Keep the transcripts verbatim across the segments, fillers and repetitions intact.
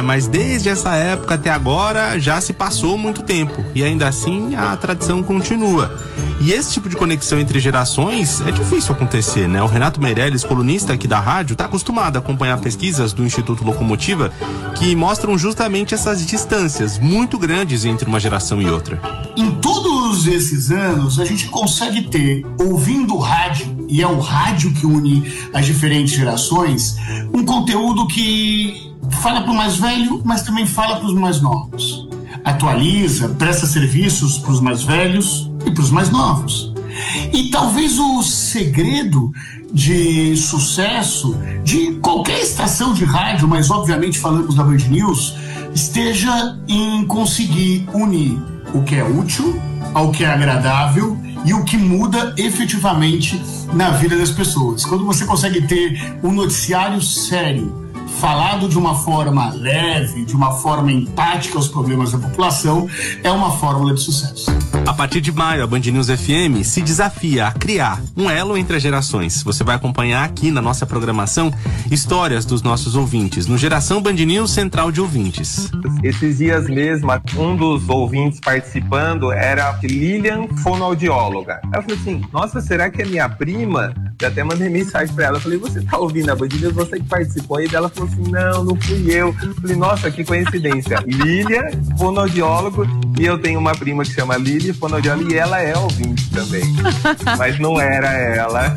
Mas desde essa época até agora já se passou muito tempo e ainda assim a tradição continua. E esse tipo de conexão entre gerações é difícil acontecer, né? O Renato Meirelles, colunista aqui da rádio, está acostumado a acompanhar pesquisas do Instituto Locomotiva que mostram justamente essas distâncias muito grandes entre uma geração e outra. Em todos esses anos, a gente consegue ter, ouvindo rádio, e é o rádio que une as diferentes gerações, um conteúdo que fala para o mais velho, mas também fala para os mais novos. Atualiza, presta serviços para os mais velhos e para os mais novos. E talvez o segredo de sucesso de qualquer estação de rádio, mas obviamente falamos da Band News, esteja em conseguir unir o que é útil ao que é agradável e o que muda efetivamente na vida das pessoas. Quando você consegue ter um noticiário sério, falado de uma forma leve, de uma forma empática aos problemas da população, é uma fórmula de sucesso. A partir de maio, a Band News F M se desafia a criar um elo entre as gerações. Você vai acompanhar aqui na nossa programação histórias dos nossos ouvintes, no Geração Band News Central de Ouvintes. Esses dias mesmo, um dos ouvintes participando era Lilian, fonoaudióloga. Eu falei assim, nossa, será que é minha prima? Eu até mandei mensagem pra ela, eu falei, você tá ouvindo a Band News? Você que participou aí dela? Falou assim, não, não fui eu. Eu falei, nossa, que coincidência. Lilian, fonoaudiólogo, e eu tenho uma prima que chama Lilian, fonoaudióloga, e ela é ouvinte também. Mas não era ela.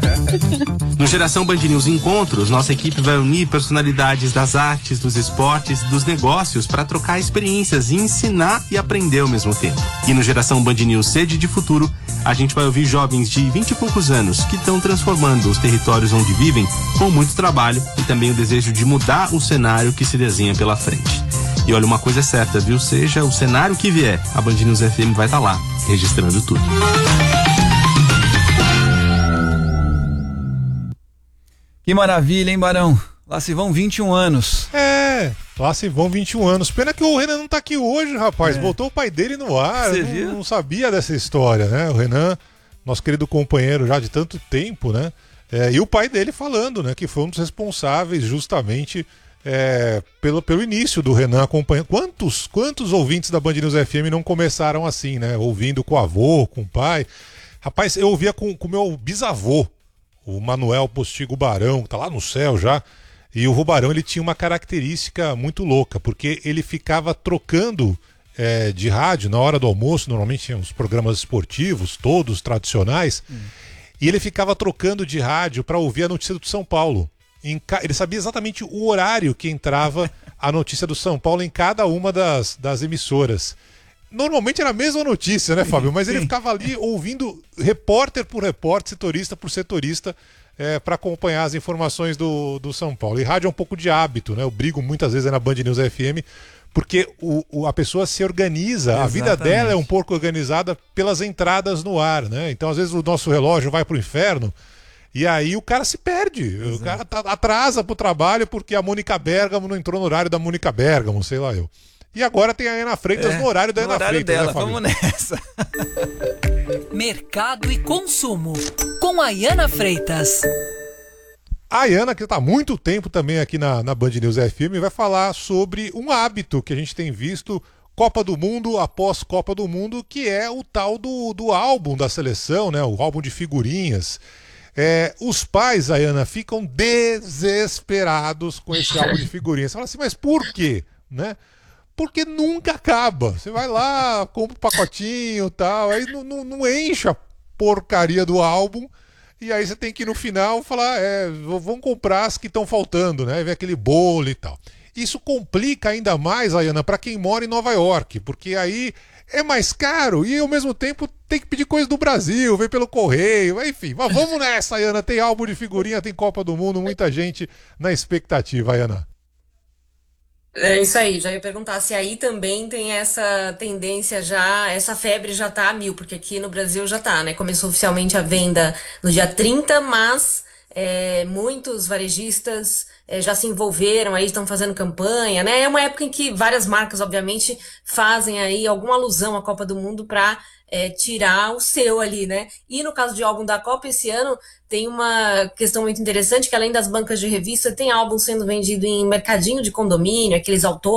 No Geração Band News Encontros, nossa equipe vai unir personalidades das artes, dos esportes, dos negócios para trocar experiências e ensinar e aprender ao mesmo tempo. E no Geração Band News Sede de Futuro, a gente vai ouvir jovens de vinte e poucos anos que estão transformando os territórios onde vivem com muito trabalho e também o desejo de mudar o cenário que se desenha pela frente. E olha, uma coisa é certa, viu? Seja o cenário que vier, a Band News F M vai estar lá, registrando tudo. Que maravilha, hein, Barão? Lá se vão vinte e um anos. É, lá se vão vinte e um anos. Pena que o Renan não tá aqui hoje, rapaz. É. Voltou o pai dele no ar. Você não, viu? não sabia dessa história, né? O Renan, nosso querido companheiro já de tanto tempo, né? É, e o pai dele falando, né? Que foi um dos responsáveis justamente é, pelo, pelo início do Renan acompanhando. Quantos, quantos ouvintes da Band News F M não começaram assim, né? Ouvindo com o avô, com o pai. Rapaz, eu ouvia com o meu bisavô, o Manuel Postigo Barão, que tá lá no céu já. E o vô Barão, ele tinha uma característica muito louca, porque ele ficava trocando é, de rádio na hora do almoço, normalmente tinha os programas esportivos, todos tradicionais, hum. e ele ficava trocando de rádio para ouvir a notícia do São Paulo. Em ca... Ele sabia exatamente o horário que entrava a notícia do São Paulo em cada uma das, das emissoras. Normalmente era a mesma notícia, né, Fábio? Mas ele ficava ali ouvindo repórter por repórter, setorista por setorista, É, para acompanhar as informações do, do São Paulo. E rádio é um pouco de hábito, né? Eu brigo muitas vezes na Band News F M, porque o, o, a pessoa se organiza, exatamente. A vida dela é um pouco organizada pelas entradas no ar, né? Então, às vezes, o nosso relógio vai pro inferno e aí o cara se perde. Exato. O cara tá, atrasa pro trabalho porque a Mônica Bergamo não entrou no horário da Mônica Bergamo, sei lá eu. E agora tem a Ana Freitas é, no horário da no Ana horário Freitas. Dela, né, vamos nessa. Mercado e consumo, com a Ana Freitas. A Ana, que está há muito tempo também aqui na, na Band News F M, vai falar sobre um hábito que a gente tem visto Copa do Mundo após Copa do Mundo, que é o tal do, do álbum da seleção, né? O álbum de figurinhas. É, os pais, a Ana, ficam desesperados com esse álbum de figurinhas. Você fala assim, mas por quê? Né? Porque nunca acaba. Você vai lá, compra um pacotinho e tal, aí não, não, não enche a porcaria do álbum, e aí você tem que ir no final falar, é, vão comprar as que estão faltando, né? Vem aquele bolo e tal. Isso complica ainda mais, Ayana, para quem mora em Nova York, porque aí é mais caro e ao mesmo tempo tem que pedir coisa do Brasil, vem pelo correio, enfim. Mas vamos nessa, Ayana. Tem álbum de figurinha, tem Copa do Mundo, muita gente na expectativa, Ayana. É isso aí, já ia perguntar se aí também tem essa tendência já, essa febre já tá a mil, porque aqui no Brasil já tá, né? Começou oficialmente a venda no dia trinta, mas é, muitos varejistas é, já se envolveram aí, estão fazendo campanha, né? É uma época em que várias marcas, obviamente, fazem aí alguma alusão à Copa do Mundo para é, tirar o seu ali, né? E no caso de álbum da Copa, esse ano tem uma questão muito interessante, que além das bancas de revista, tem álbum sendo vendido em mercadinho de condomínio, aqueles autônomos,